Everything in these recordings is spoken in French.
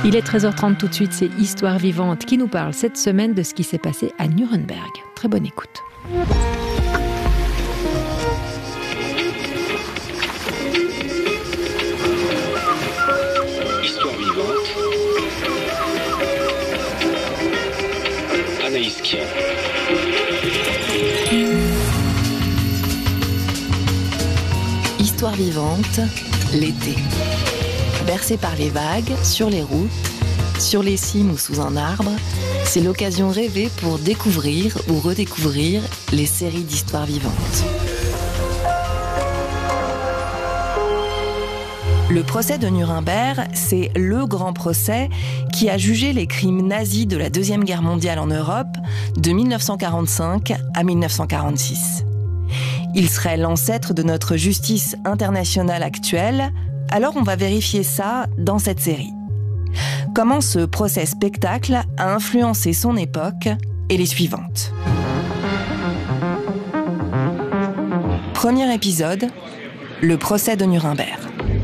Il est 13h30 tout de suite, c'est Histoire vivante qui nous parle cette semaine de ce qui s'est passé à Nuremberg. Très bonne écoute. Histoire vivante. Anaïs Kien. Histoire vivante, l'été. Bercé par les vagues, sur les routes, sur les cimes ou sous un arbre, c'est l'occasion rêvée pour découvrir ou redécouvrir les séries d'histoires vivantes. Le procès de Nuremberg, c'est le grand procès qui a jugé les crimes nazis de la Deuxième Guerre mondiale en Europe de 1945 à 1946. Il serait l'ancêtre de notre justice internationale actuelle. Alors on va vérifier ça dans cette série. Comment ce procès spectacle a influencé son époque et les suivantes. Premier épisode, le procès de Nuremberg.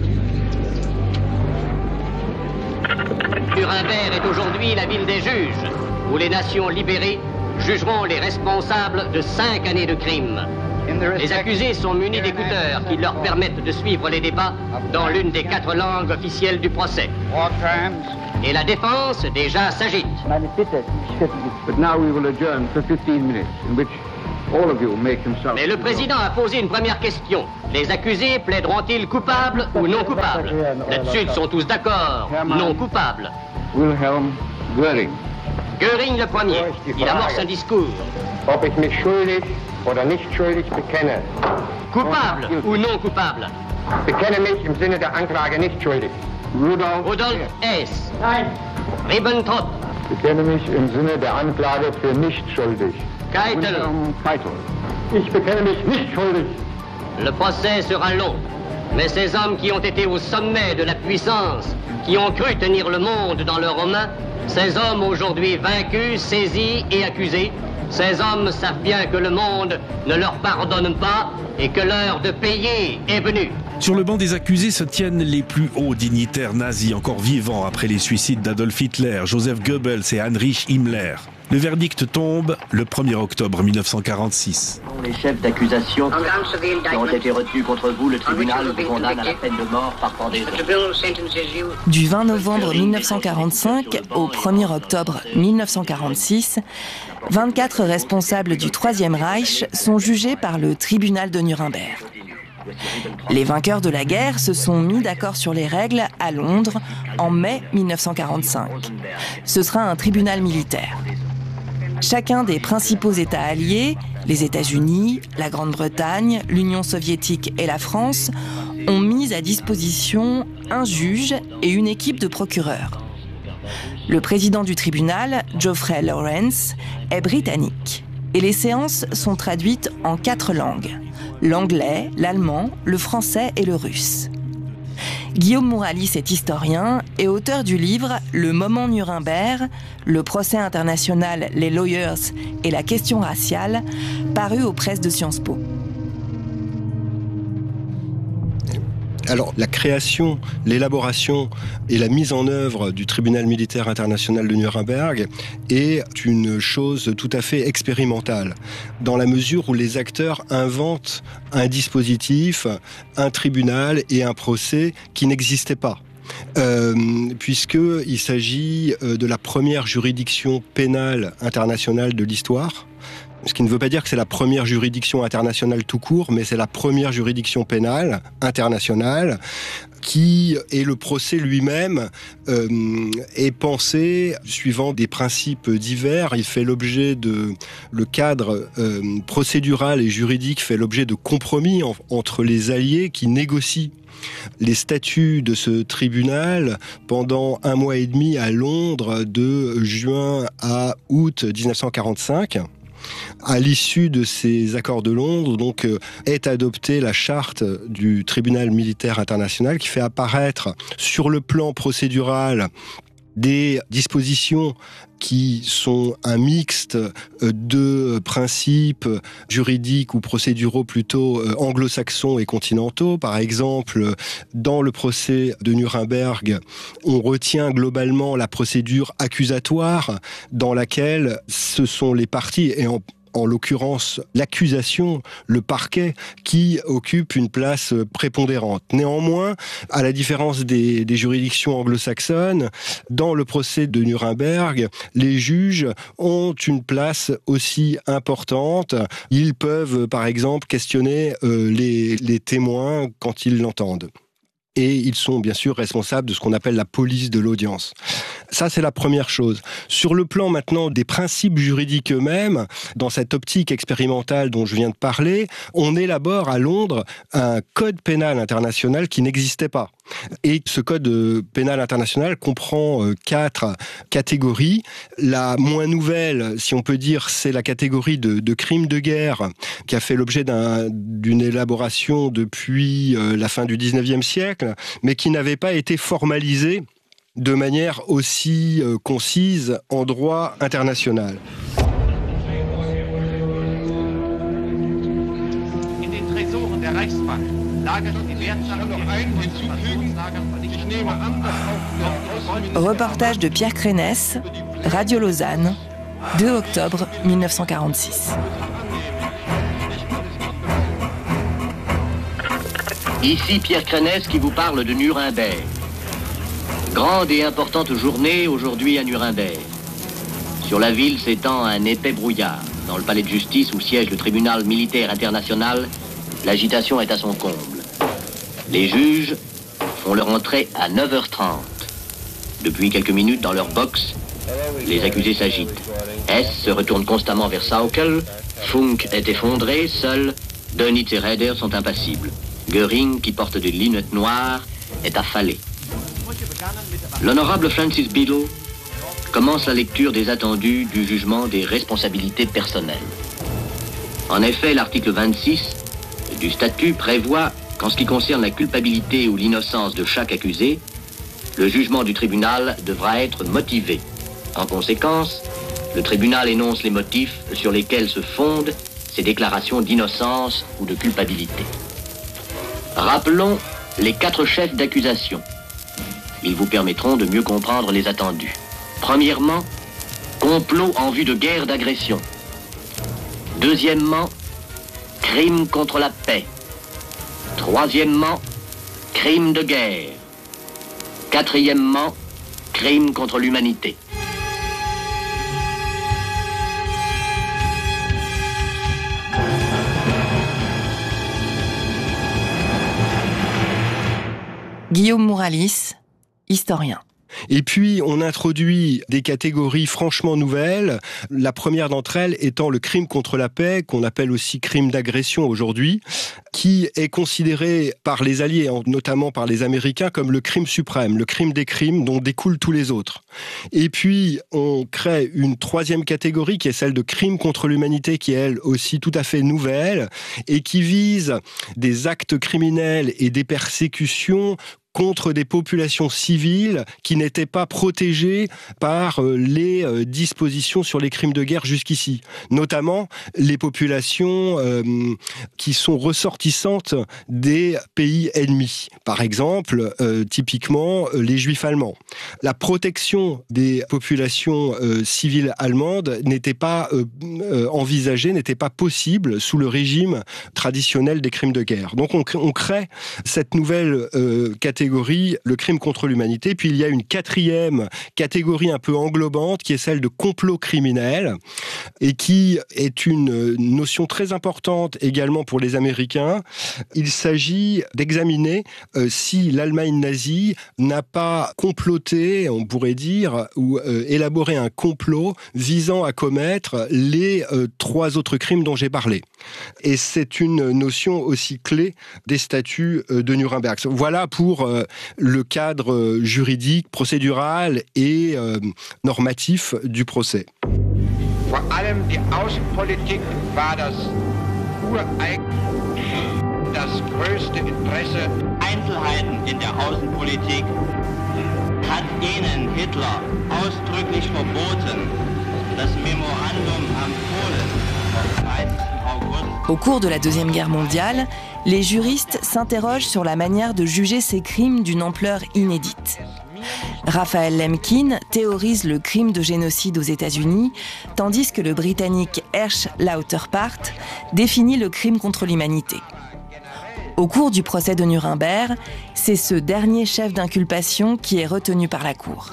Nuremberg est aujourd'hui la ville des juges, où les nations libérées jugeront les responsables de 5 années de crimes. Les accusés sont munis d'écouteurs qui leur permettent de suivre les débats dans l'une des 4 langues officielles du procès. Et la défense déjà s'agite. Mais le président a posé une première question. Les accusés plaideront-ils coupables ou non coupables? Là-dessus, ils sont tous d'accord. Non coupables. Wilhelm Göring. Göring le premier. Il amorce un discours. Ob ich mich schuldig oder nicht schuldig bekenne. Coupable ou non coupable? Bekenne mich im Sinne der Anklage nicht schuldig. Rudolf Hess. Nein. Ribbentrop. Bekenne mich im Sinne der Anklage für nicht schuldig. Keitel. Keitel. Ich bekenne mich nicht schuldig. Le procès sera long, mais ces hommes qui ont été au sommet de la puissance, qui ont cru tenir le monde dans leurs mains, ces hommes aujourd'hui vaincus, saisis et accusés, ces hommes savent bien que le monde ne leur pardonne pas et que l'heure de payer est venue. Sur le banc des accusés se tiennent les plus hauts dignitaires nazis encore vivants après les suicides d'Adolf Hitler, Joseph Goebbels et Heinrich Himmler. Le verdict tombe le 1er octobre 1946. Les chefs d'accusation qui ont été retenus contre vous, le tribunal vous condamne à la peine de mort par pendaison. Du 20 novembre 1945 au 1er octobre 1946, 24 responsables du Troisième Reich sont jugés par le tribunal de Nuremberg. Les vainqueurs de la guerre se sont mis d'accord sur les règles à Londres en mai 1945. Ce sera un tribunal militaire. Chacun des principaux États alliés, les États-Unis, la Grande-Bretagne, l'Union soviétique et la France, ont mis à disposition un juge et une équipe de procureurs. Le président du tribunal, Geoffrey Lawrence, est britannique et les séances sont traduites en 4 langues: l'anglais, l'allemand, le français et le russe. Guillaume Mouralis est historien et auteur du livre « Le moment Nuremberg, le procès international, les lawyers et la question raciale » paru aux presses de Sciences Po. Alors, la création, l'élaboration et la mise en œuvre du tribunal militaire international de Nuremberg est une chose tout à fait expérimentale, dans la mesure où les acteurs inventent un dispositif, un tribunal et un procès qui n'existaient pas. Puisqu'il s'agit de la première juridiction pénale internationale de l'histoire. Ce qui ne veut pas dire que c'est la première juridiction internationale tout court, mais c'est la première juridiction pénale internationale qui, et le procès lui-même, est pensé suivant des principes divers. Il fait l'objet de... Le cadre procédural et juridique fait l'objet de compromis entre les alliés qui négocient les statuts de ce tribunal pendant 1 mois et demi à Londres, de juin à août 1945. À l'issue de ces accords de Londres, donc, est adoptée la charte du tribunal militaire international qui fait apparaître sur le plan procédural des dispositions qui sont un mixte de principes juridiques ou procéduraux plutôt anglo-saxons et continentaux. Par exemple, dans le procès de Nuremberg, on retient globalement la procédure accusatoire dans laquelle ce sont les parties, et en l'occurrence l'accusation, le parquet, qui occupe une place prépondérante. Néanmoins, à la différence des juridictions anglo-saxonnes, dans le procès de Nuremberg, les juges ont une place aussi importante. Ils peuvent, par exemple, questionner les témoins quand ils l'entendent. Et ils sont bien sûr responsables de ce qu'on appelle la police de l'audience. Ça, c'est la première chose. Sur le plan maintenant des principes juridiques eux-mêmes, dans cette optique expérimentale dont je viens de parler, on élabore à Londres un code pénal international qui n'existait pas. Et ce code pénal international comprend 4 catégories. La moins nouvelle, si on peut dire, c'est la catégorie de crimes de guerre, qui a fait l'objet d'une élaboration depuis la fin du 19e siècle, mais qui n'avait pas été formalisée de manière aussi concise en droit international. Reportage de Pierre Crénès, Radio Lausanne, 2 octobre 1946. Ici Pierre Crénès qui vous parle de Nuremberg. Grande et importante journée aujourd'hui à Nuremberg. Sur la ville s'étend un épais brouillard. Dans le palais de justice où siège le tribunal militaire international, l'agitation est à son comble. Les juges font leur entrée à 9h30. Depuis quelques minutes dans leur box, les accusés s'agitent. Hess se retourne constamment vers Sauckel, Funk est effondré, seuls Dönitz et Raeder sont impassibles. Göring, qui porte des lunettes noires, est affalé. L'honorable Francis Biddle commence la lecture des attendus du jugement des responsabilités personnelles. En effet, l'article 26 du statut prévoit qu'en ce qui concerne la culpabilité ou l'innocence de chaque accusé, le jugement du tribunal devra être motivé. En conséquence, le tribunal énonce les motifs sur lesquels se fondent ces déclarations d'innocence ou de culpabilité. Rappelons les 4 chefs d'accusation. Ils vous permettront de mieux comprendre les attendus. Premièrement, complot en vue de guerre d'agression. Deuxièmement, crime contre la paix. Troisièmement, crime de guerre. Quatrièmement, crime contre l'humanité. Guillaume Mouralis, historien. Et puis, on introduit des catégories franchement nouvelles. La première d'entre elles étant le crime contre la paix, qu'on appelle aussi crime d'agression aujourd'hui, qui est considéré par les Alliés, notamment par les Américains, comme le crime suprême, le crime des crimes dont découlent tous les autres. Et puis, on crée une troisième catégorie qui est celle de crime contre l'humanité, qui est elle aussi tout à fait nouvelle et qui vise des actes criminels et des persécutions contre des populations civiles qui n'étaient pas protégées par les dispositions sur les crimes de guerre jusqu'ici. Notamment les populations qui sont ressortissantes des pays ennemis. Par exemple, typiquement, les Juifs allemands. La protection des populations civiles allemandes n'était pas envisagée, n'était pas possible sous le régime traditionnel des crimes de guerre. Donc on crée cette nouvelle catégorie, le crime contre l'humanité. Puis il y a une quatrième catégorie un peu englobante qui est celle de complot criminel et qui est une notion très importante également pour les Américains. Il s'agit d'examiner si l'Allemagne nazie n'a pas comploté, on pourrait dire, ou élaboré un complot visant à commettre les 3 autres crimes dont j'ai parlé. Et c'est une notion aussi clé des statuts de Nuremberg. Voilà pour le cadre juridique, procédural et normatif du procès. Vor allem die Außenpolitik war das Ureign, das größte Interesse. Einzelheiten in der Außenpolitik hat denen Hitler ausdrücklich verboten, das Memorandum am Polen vom 13. August. Au cours de la Deuxième Guerre mondiale, les juristes s'interrogent sur la manière de juger ces crimes d'une ampleur inédite. Raphaël Lemkin théorise le crime de génocide aux États-Unis, tandis que le Britannique Hersch Lauterpacht définit le crime contre l'humanité. Au cours du procès de Nuremberg, c'est ce dernier chef d'inculpation qui est retenu par la Cour.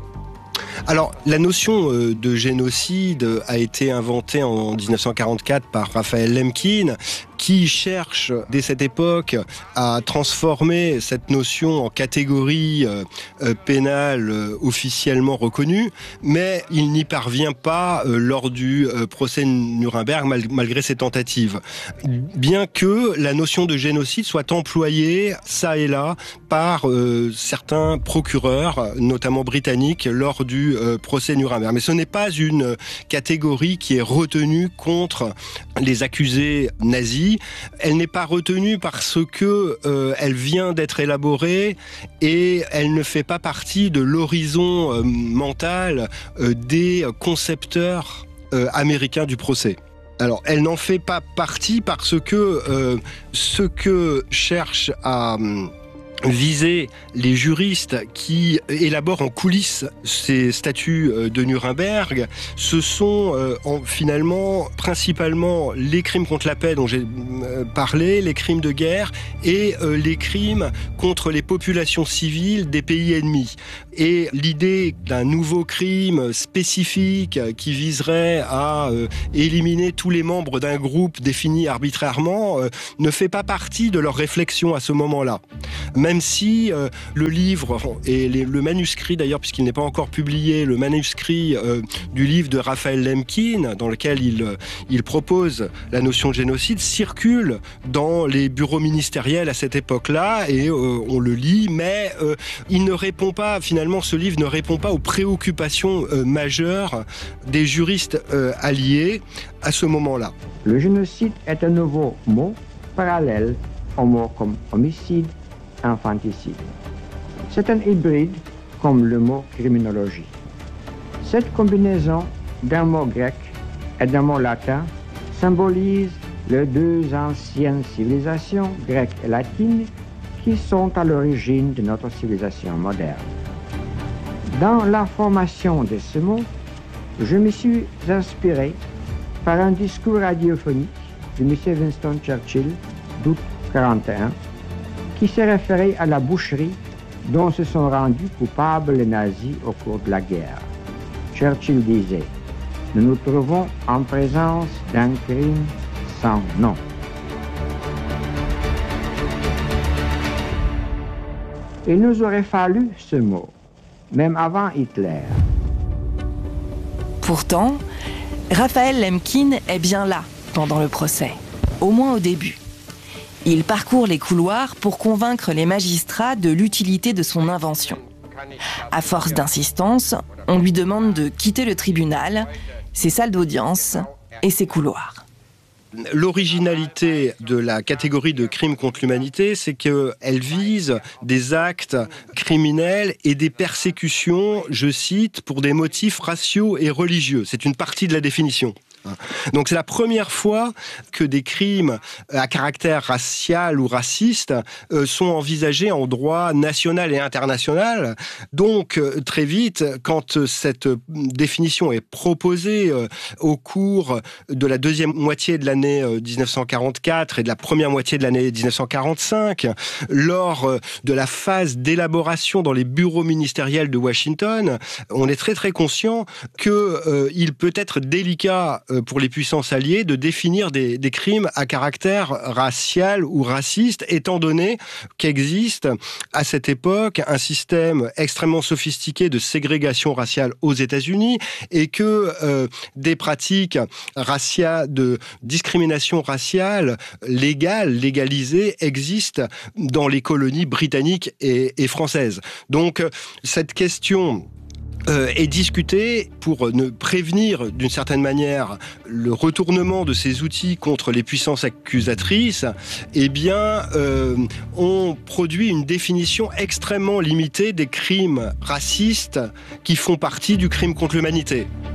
Alors, la notion de génocide a été inventée en 1944 par Raphaël Lemkin, qui cherche, dès cette époque, à transformer cette notion en catégorie pénale officiellement reconnue, mais il n'y parvient pas lors du procès de Nuremberg, malgré ses tentatives. Bien que la notion de génocide soit employée, ça et là, par certains procureurs, notamment britanniques, lors du procès de Nuremberg. Mais ce n'est pas une catégorie qui est retenue contre les accusés nazis. Elle n'est pas retenue parce que elle vient d'être élaborée et elle ne fait pas partie de l'horizon mental des concepteurs américains du procès. Alors, elle n'en fait pas partie parce que ce que cherchent à viser les juristes qui élaborent en coulisses ces statuts de Nuremberg, ce sont finalement principalement les crimes contre la paix dont j'ai parlé, les crimes de guerre et les crimes contre les populations civiles des pays ennemis. Et l'idée d'un nouveau crime spécifique qui viserait à éliminer tous les membres d'un groupe défini arbitrairement ne fait pas partie de leur réflexion à ce moment-là. Même si le livre et le manuscrit d'ailleurs, puisqu'il n'est pas encore publié, le manuscrit du livre de Raphaël Lemkin, dans lequel il propose la notion de génocide, circule dans les bureaux ministériels à cette époque-là, et on le lit, mais il ne répond pas, finalement, ce livre ne répond pas aux préoccupations majeures des juristes alliés à ce moment-là. Le génocide est un nouveau mot parallèle aux mots comme homicide, infanticide. C'est un hybride comme le mot criminologie. Cette combinaison d'un mot grec et d'un mot latin symbolise les deux anciennes civilisations, grecque et latine, qui sont à l'origine de notre civilisation moderne. Dans la formation de ce mot, je me suis inspiré par un discours radiophonique de M. Winston Churchill d'août 1941, qui s'est référé à la boucherie dont se sont rendus coupables les nazis au cours de la guerre. Churchill disait « Nous nous trouvons en présence d'un crime sans nom ». Il nous aurait fallu ce mot, même avant Hitler. Pourtant, Raphaël Lemkin est bien là pendant le procès, au moins au début. Il parcourt les couloirs pour convaincre les magistrats de l'utilité de son invention. À force d'insistance, on lui demande de quitter le tribunal, ses salles d'audience et ses couloirs. L'originalité de la catégorie de crimes contre l'humanité, c'est qu'elle vise des actes criminels et des persécutions, je cite, pour des motifs raciaux et religieux. C'est une partie de la définition. Donc c'est la première fois que des crimes à caractère racial ou raciste sont envisagés en droit national et international. Donc très vite, quand cette définition est proposée au cours de la deuxième moitié de l'année 1944 et de la première moitié de l'année 1945, lors de la phase d'élaboration dans les bureaux ministériels de Washington, on est très très conscient qu'il peut être délicat pour les puissances alliées de définir des crimes à caractère racial ou raciste, étant donné qu'existe à cette époque un système extrêmement sophistiqué de ségrégation raciale aux États-Unis et que des pratiques raciales, de discrimination raciale légalisées existent dans les colonies britanniques et françaises. Donc cette question est discuté pour ne prévenir d'une certaine manière le retournement de ces outils contre les puissances accusatrices. Eh bien, on produit une définition extrêmement limitée des crimes racistes qui font partie du crime contre l'humanité.